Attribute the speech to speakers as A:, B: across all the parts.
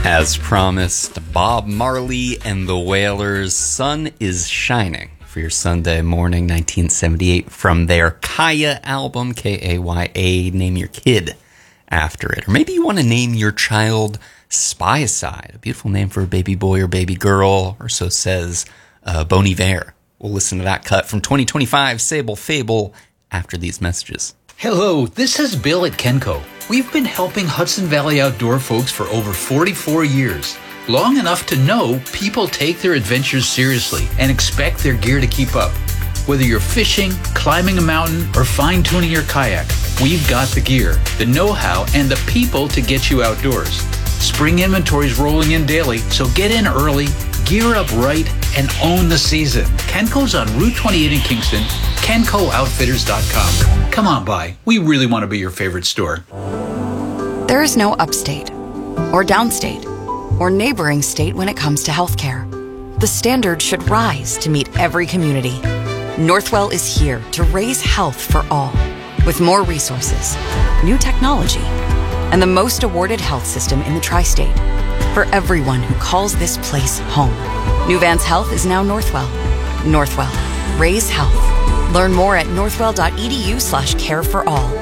A: As promised, Bob Marley and the Wailers, Sun is Shining for your Sunday morning, 1978, from their Kaya album, Kaya, name your kid after it. Or maybe you want to name your child Spy-Side, a beautiful name for a baby boy or baby girl, or so says Bon Iver. We'll listen to that cut from 2025 Sable Fable after these messages.
B: Hello, this is Bill at Kenco. We've been helping Hudson Valley Outdoor folks for over 44 years. Long enough to know people take their adventures seriously and expect their gear to keep up. Whether you're fishing, climbing a mountain, or fine-tuning your kayak, we've got the gear, the know-how, and the people to get you outdoors. Spring inventory's rolling in daily, so get in early, gear up right, and own the season. Kenco's on Route 28 in Kingston, KencoOutfitters.com. Come on by. We really want to be your favorite store.
C: There is no upstate, or downstate, or neighboring state when it comes to healthcare. The standard should rise to meet every community. Northwell is here to raise health for all, with more resources, new technology, and the most awarded health system in the tri-state for everyone who calls this place home. New Vance Health is now Northwell. Northwell. Raise health. Learn more at northwell.edu/careforall.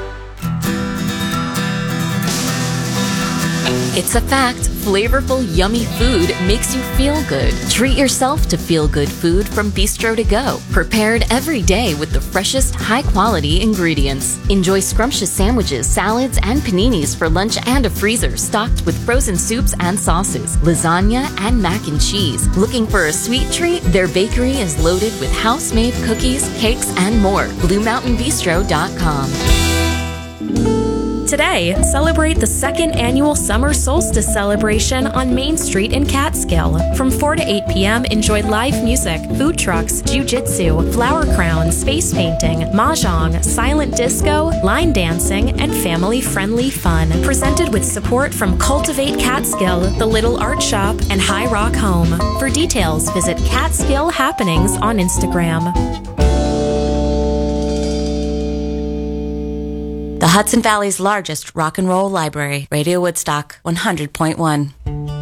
D: It's a fact, flavorful, yummy food makes you feel good. Treat yourself to feel-good food from Bistro to Go. Prepared every day with the freshest, high-quality ingredients. Enjoy scrumptious sandwiches, salads, and paninis for lunch and a freezer stocked with frozen soups and sauces, lasagna, and mac and cheese. Looking for a sweet treat? Their bakery is loaded with house-made cookies, cakes, and more. BlueMountainBistro.com.
E: Today, celebrate the second annual Summer Solstice celebration on Main Street in Catskill. From 4 to 8 p.m., enjoy live music, food trucks, jiu-jitsu, flower crowns, face painting, mahjong, silent disco, line dancing, and family-friendly fun. Presented with support from Cultivate Catskill, The Little Art Shop, and High Rock Home. For details, visit Catskill Happenings on Instagram.
F: The Hudson Valley's largest rock and roll library, Radio Woodstock 100.1.